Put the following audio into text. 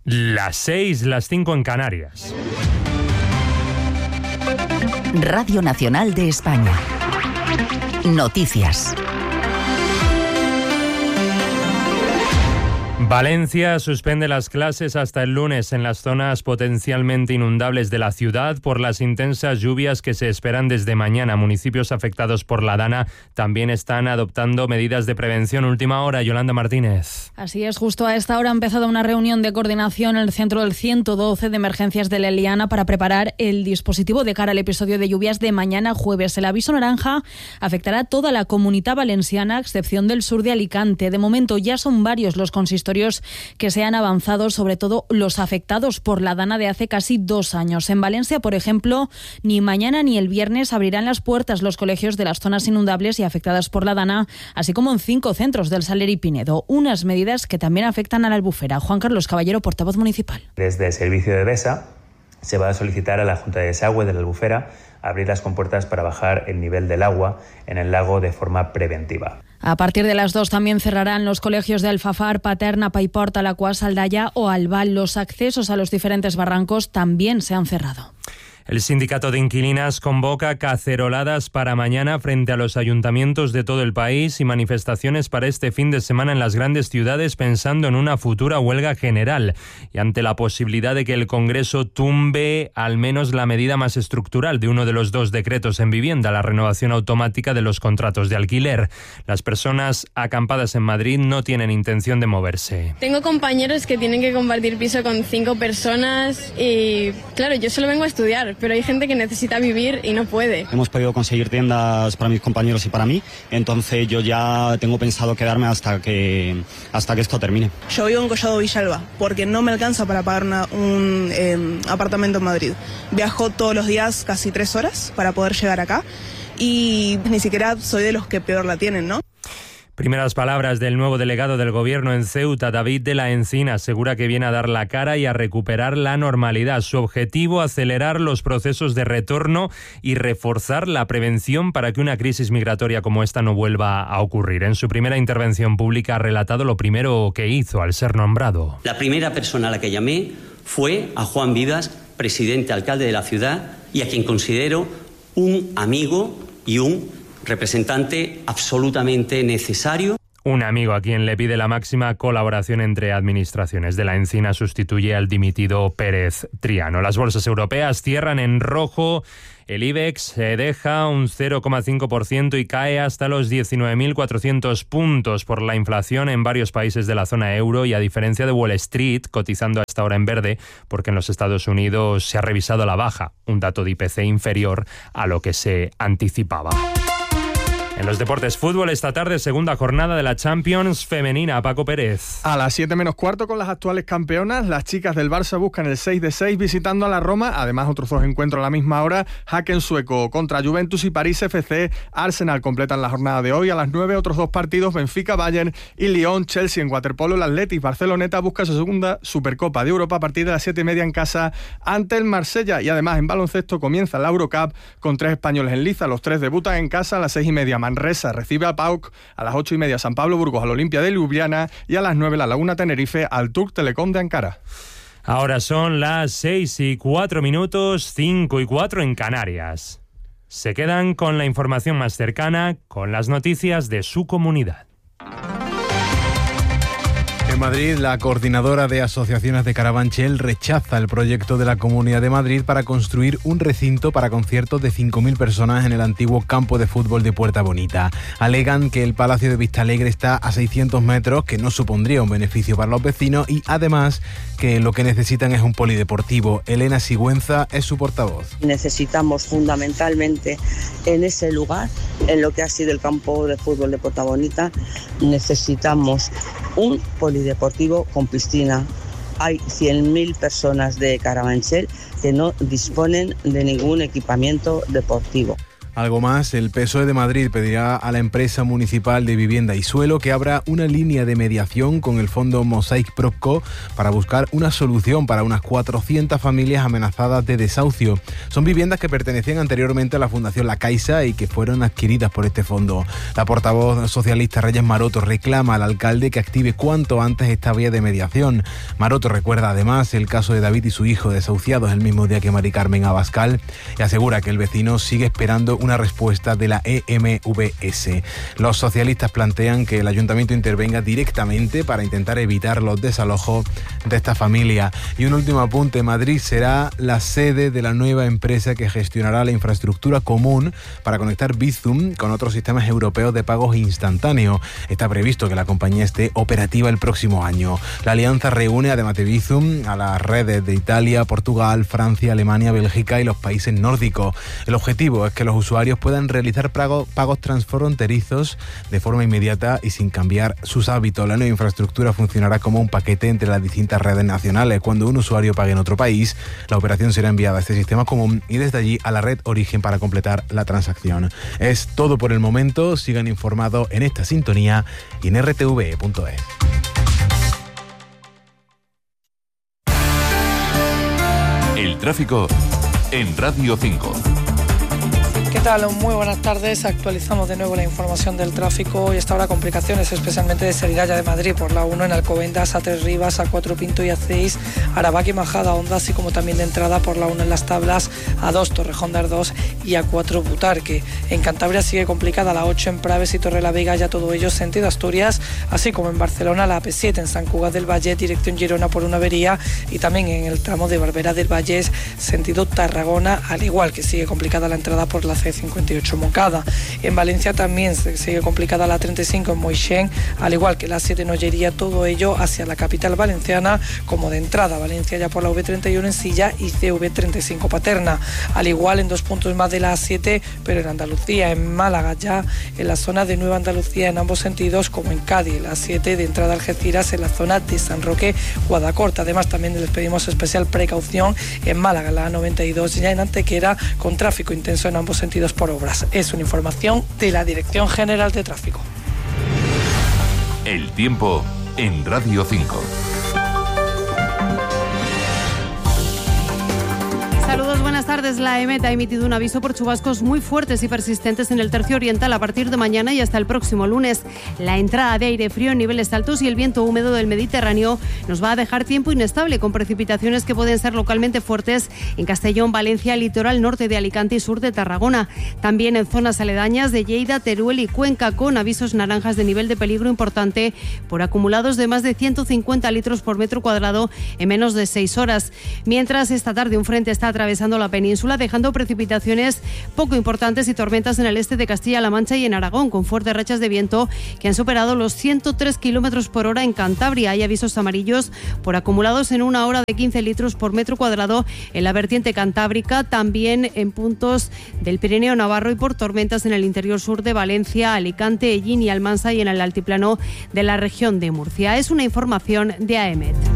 Las 6, las 5 en Canarias. Radio Nacional de España. Noticias. Valencia suspende las clases hasta el lunes en las zonas potencialmente inundables de la ciudad por las intensas lluvias que se esperan desde mañana. Municipios afectados por la Dana también están adoptando medidas de prevención. Última hora, Yolanda Martínez. Así es, justo a esta hora ha empezado una reunión de coordinación en el centro del 112 de emergencias de la Eliana para preparar el dispositivo de cara al episodio de lluvias de mañana jueves. El aviso naranja afectará a toda la Comunitat Valenciana, a excepción del sur de Alicante. De momento ya son varios los consistorios que se han avanzado, sobre todo los afectados por la Dana de hace casi 2 años. En Valencia, por ejemplo, ni mañana ni el viernes abrirán las puertas los colegios de las zonas inundables y afectadas por la Dana, así como en 5 centros del Saler y Pinedo. Unas medidas que también afectan a la Albufera. Juan Carlos Caballero, portavoz municipal. Desde el servicio de BESA se va a solicitar a la Junta de Desagüe de la Albufera abrir las compuertas para bajar el nivel del agua en el lago de forma preventiva. A partir de las 2 también cerrarán los colegios de Alfafar, Paterna, Paiporta, Alacuàs, Aldaya o Albal. Los accesos a los diferentes barrancos también se han cerrado. El sindicato de inquilinas convoca caceroladas para mañana frente a los ayuntamientos de todo el país y manifestaciones para este fin de semana en las grandes ciudades pensando en una futura huelga general y ante la posibilidad de que el Congreso tumbe al menos la medida más estructural de uno de los 2 decretos en vivienda, la renovación automática de los contratos de alquiler. Las personas acampadas en Madrid no tienen intención de moverse. Tengo compañeros que tienen que compartir piso con 5 personas y claro, yo solo vengo a estudiar, pero hay gente que necesita vivir y no puede. Hemos podido conseguir tiendas para mis compañeros y para mí, entonces yo ya tengo pensado quedarme hasta que esto termine. Yo vivo en Collado Villalba, porque no me alcanza para pagar un apartamento en Madrid. Viajo todos los días casi 3 horas para poder llegar acá y ni siquiera soy de los que peor la tienen, ¿no? Primeras palabras del nuevo delegado del Gobierno en Ceuta, David de la Encina, asegura que viene a dar la cara y a recuperar la normalidad. Su objetivo, acelerar los procesos de retorno y reforzar la prevención para que una crisis migratoria como esta no vuelva a ocurrir. En su primera intervención pública ha relatado lo primero que hizo al ser nombrado. La primera persona a la que llamé fue a Juan Vivas, presidente alcalde de la ciudad, y a quien considero un amigo y un representante absolutamente necesario. Un amigo a quien le pide la máxima colaboración entre administraciones. De la Encina sustituye al dimitido Pérez Triano. Las bolsas europeas cierran en rojo. El IBEX se deja un 0,5% y cae hasta los 19.400 puntos por la inflación en varios países de la zona euro y a diferencia de Wall Street, cotizando a esta hora en verde, porque en los Estados Unidos se ha revisado a la baja, un dato de IPC inferior a lo que se anticipaba. En los deportes, fútbol, esta tarde, segunda jornada de la Champions femenina. Paco Pérez. A las 7 menos cuarto con las actuales campeonas, las chicas del Barça buscan el 6-6 visitando a la Roma. Además, otros 2 encuentros a la misma hora. Haken sueco contra Juventus y París FC. Arsenal completan la jornada de hoy. A las 9 otros 2 partidos, Benfica, Bayern y Lyon. Chelsea en waterpolo. El Athletic Barceloneta busca su segunda Supercopa de Europa a partir de las 7:30 en casa ante el Marsella. Y además, en baloncesto comienza la Eurocup con 3 españoles en liza. Los 3 debutan en casa a las 6:30. Manresa recibe al PAOK, a las 8:30 San Pablo Burgos al Olimpia de Ljubljana y a las 9 la Laguna Tenerife al Turk Telecom de Ankara. Ahora son las 6:04, 5:04 en Canarias. Se quedan con la información más cercana, con las noticias de su comunidad. En Madrid, la coordinadora de asociaciones de Carabanchel rechaza el proyecto de la Comunidad de Madrid para construir un recinto para conciertos de 5.000 personas en el antiguo campo de fútbol de Puerta Bonita. Alegan que el Palacio de Vistalegre está a 600 metros, que no supondría un beneficio para los vecinos y además que lo que necesitan es un polideportivo. Elena Sigüenza es su portavoz. Necesitamos fundamentalmente en ese lugar, en lo que ha sido el campo de fútbol de Puerta Bonita, necesitamos un polideportivo con piscina. Hay 100.000 personas de Carabanchel que no disponen de ningún equipamiento deportivo. Algo más, el PSOE de Madrid pedirá a la empresa municipal de vivienda y suelo que abra una línea de mediación con el fondo Mosaic Propco para buscar una solución para unas 400 familias amenazadas de desahucio. Son viviendas que pertenecían anteriormente a la Fundación La Caixa y que fueron adquiridas por este fondo. La portavoz socialista Reyes Maroto reclama al alcalde que active cuanto antes esta vía de mediación. Maroto recuerda además el caso de David y su hijo desahuciados el mismo día que Mari Carmen Abascal y asegura que el vecino sigue esperando una respuesta de la EMVS. Los socialistas plantean que el ayuntamiento intervenga directamente para intentar evitar los desalojos de esta familia. Y un último apunte, Madrid será la sede de la nueva empresa que gestionará la infraestructura común para conectar Bizum con otros sistemas europeos de pagos instantáneos. Está previsto que la compañía esté operativa el próximo año. La alianza reúne, además de Bizum, a las redes de Italia, Portugal, Francia, Alemania, Bélgica y los países nórdicos. El objetivo es que los usuarios puedan realizar pagos transfronterizos de forma inmediata y sin cambiar sus hábitos. La nueva infraestructura funcionará como un paquete entre las distintas redes nacionales. Cuando un usuario pague en otro país, la operación será enviada a este sistema común y desde allí a la red origen para completar la transacción. Es todo por el momento. Sigan informados en esta sintonía y en rtve.es. El tráfico en Radio 5. ¿Qué tal? Muy buenas tardes. Actualizamos de nuevo la información del tráfico y hasta ahora complicaciones, especialmente de salida ya de Madrid por la 1 en Alcobendas, A3 Rivas, A4 Pinto y A6, Aravaca y Majada Honda, así como también de entrada por la 1 en Las Tablas, A2 Torrejón de Ardós y A4 Butarque. En Cantabria sigue complicada la 8 en Praves y Torrelavega, ya todo ello sentido Asturias, así como en Barcelona la AP7 en Sant Cugat del Vallès, dirección Girona por una avería, y también en el tramo de Barberà del Vallès, sentido Tarragona, al igual que sigue complicada la entrada por la C58 Moncada. En Valencia también sigue complicada la 35 en Moixent, al igual que la 7 en Ollería, todo ello hacia la capital valenciana, como de entrada Valencia ya por la V31 en Silla y CV35 Paterna, al igual en 2 puntos más de la A7, pero en Andalucía, en Málaga ya en la zona de Nueva Andalucía en ambos sentidos, como en Cádiz, la 7 de entrada a Algeciras en la zona de San Roque Guadacorta. Además también les pedimos especial precaución en Málaga, la A92 ya en Antequera, con tráfico intenso en ambos sentidos por obras. Es una información de la Dirección General de Tráfico. El tiempo en Radio 5. Saludos, buenas tardes. La EMET ha emitido un aviso por chubascos muy fuertes y persistentes en el tercio oriental a partir de mañana y hasta el próximo lunes. La entrada de aire frío en niveles altos y el viento húmedo del Mediterráneo nos va a dejar tiempo inestable con precipitaciones que pueden ser localmente fuertes en Castellón, Valencia, litoral norte de Alicante y sur de Tarragona. También en zonas aledañas de Lleida, Teruel y Cuenca, con avisos naranjas de nivel de peligro importante por acumulados de más de 150 litros por metro cuadrado en menos de 6 horas. Mientras esta tarde un frente está atravesando la península, dejando precipitaciones poco importantes y tormentas en el este de Castilla-La Mancha y en Aragón, con fuertes rachas de viento que han superado los 103 kilómetros por hora en Cantabria. Hay avisos amarillos por acumulados en 1 hora de 15 litros por metro cuadrado en la vertiente cantábrica, también en puntos del Pirineo Navarro y por tormentas en el interior sur de Valencia, Alicante, Ellín y Almansa y en el altiplano de la región de Murcia. Es una información de AEMET.